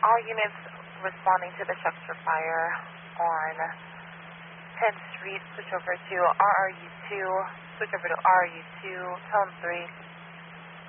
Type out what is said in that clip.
All units responding to the structure fire on 10th Street, switch over to RRU2, switch over to RRU2, tone 3.